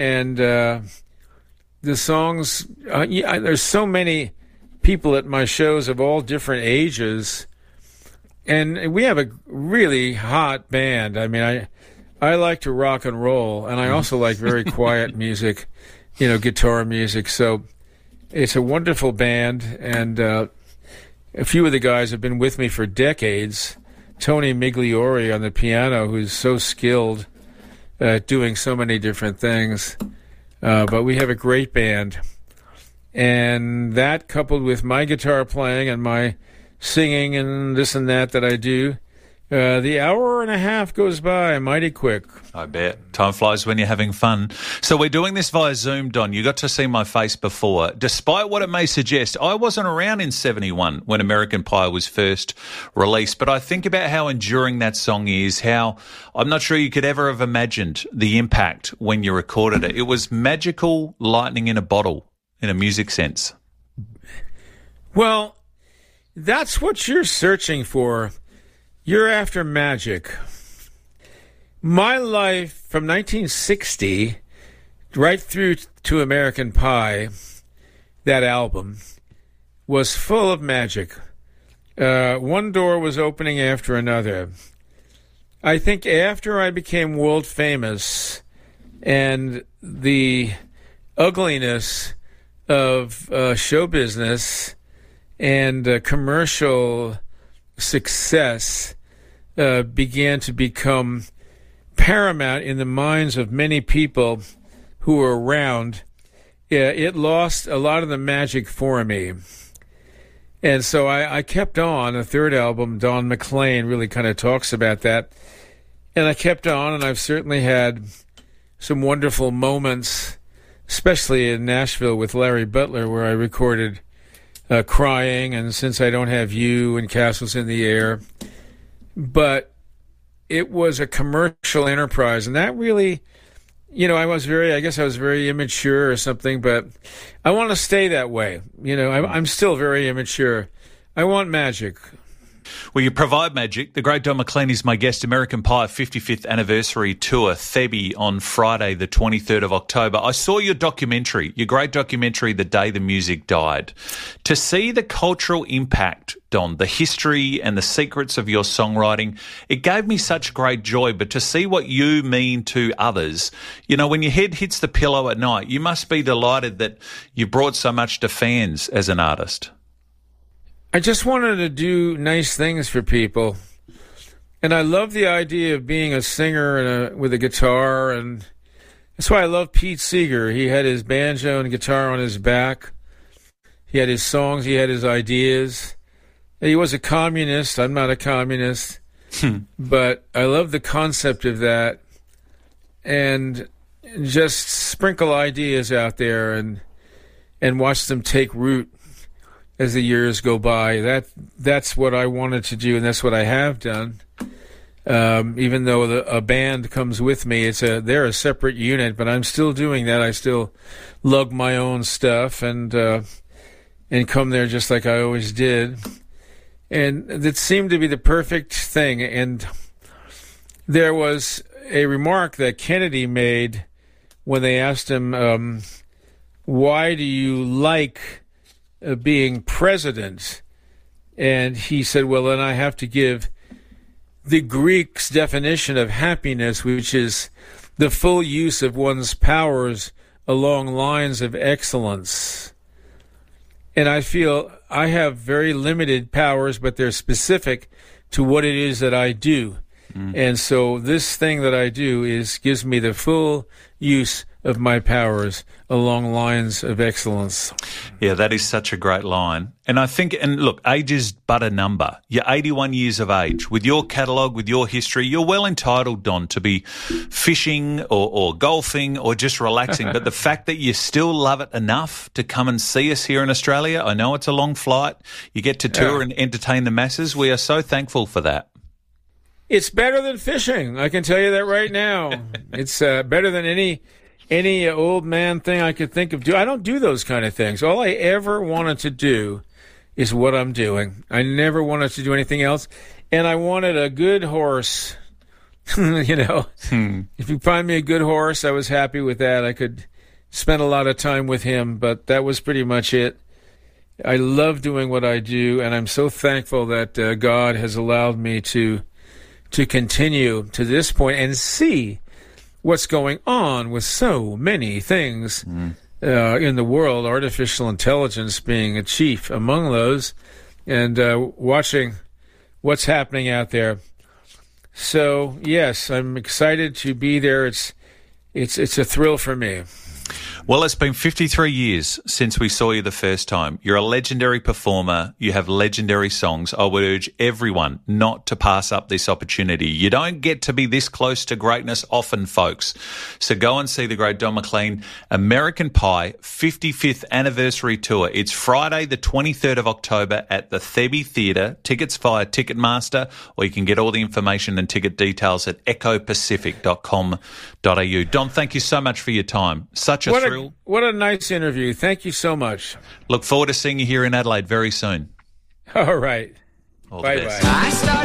and the songs. There's so many people at my shows of all different ages, and we have a really hot band. I mean, I like to rock and roll, and I also like very quiet music, guitar music. So it's a wonderful band, and a few of the guys have been with me for decades. Tony Migliori on the piano, who's so skilled at doing so many different things. But we have a great band. And that, coupled with my guitar playing and my singing and this and that I do, the hour and a half goes by mighty quick. I bet. Time flies when you're having fun. So we're doing this via Zoom, Don. You got to see my face before. Despite what it may suggest, I wasn't around in 71 when American Pie was first released, but I think about how enduring that song is, how I'm not sure you could ever have imagined the impact when you recorded it. It was magical lightning in a bottle, in a music sense. Well, that's what you're searching for. You're after magic. My life from 1960 right through to American Pie, that album, was full of magic. One door was opening after another. I think after I became world famous and the ugliness of show business and commercial success began to become paramount in the minds of many people who were around, it lost a lot of the magic for me. And so I kept on. The third album, Don McLean, really kind of talks about that. And I kept on, and I've certainly had some wonderful moments, especially in Nashville with Larry Butler, where I recorded Crying and Since I Don't Have You and Castles in the Air. But it was a commercial enterprise, and that really, I was very immature or something, but I want to stay that way. I'm still very immature. I want magic. Well, you provide magic. The great Don McLean is my guest. American Pie 55th Anniversary Tour, Thebe, on Friday, the 23rd of October. I saw your documentary, your great documentary, The Day the Music Died. To see the cultural impact, Don, the history and the secrets of your songwriting, it gave me such great joy. But to see what you mean to others, when your head hits the pillow at night, you must be delighted that you brought so much to fans as an artist. I just wanted to do nice things for people. And I love the idea of being a singer with a guitar. And that's why I love Pete Seeger. He had his banjo and guitar on his back. He had his songs. He had his ideas. He was a communist. I'm not a communist. But I love the concept of that. And just sprinkle ideas out there and watch them take root as the years go by. That's what I wanted to do, and that's what I have done. Even though a band comes with me, they're a separate unit, but I'm still doing that. I still lug my own stuff and come there just like I always did. And it seemed to be the perfect thing. And there was a remark that Kennedy made when they asked him, why do you like being president? And he said, well, then I have to give the Greeks' definition of happiness, which is the full use of one's powers along lines of excellence. And I feel I have very limited powers, but they're specific to what it is that I do. And so this thing that I do gives me the full use of my powers along lines of excellence. Yeah, that is such a great line. And I think, and look, age is but a number. You're 81 years of age. With your catalogue, with your history, you're well entitled, Don, to be fishing or golfing or just relaxing. But the fact that you still love it enough to come and see us here in Australia, I know it's a long flight. You get to tour and entertain the masses. We are so thankful for that. It's better than fishing. I can tell you that right now. It's better than any old man thing I could think of doing. I don't do those kind of things. All I ever wanted to do is what I'm doing. I never wanted to do anything else. And I wanted a good horse You know, if you find me a good horse, I was happy with that. I could spend a lot of time with him, but that was pretty much it. I love doing what I do, and I'm so thankful that God has allowed me to continue to this point and see what's going on with so many things in the world, artificial intelligence being a chief among those, and watching what's happening out there. So, yes, I'm excited to be there. It's a thrill for me. Well, it's been 53 years since we saw you the first time. You're a legendary performer. You have legendary songs. I would urge everyone not to pass up this opportunity. You don't get to be this close to greatness often, folks. So go and see the great Don McLean American Pie 55th Anniversary Tour. It's Friday, the 23rd of October at the Thebe Theatre. Tickets via Ticketmaster, or you can get all the information and ticket details at echopacific.com.au. Don, thank you so much for your time. Such a thrill. What a nice interview. Thank you so much. Look forward to seeing you here in Adelaide very soon. All right. All the best. Bye-bye.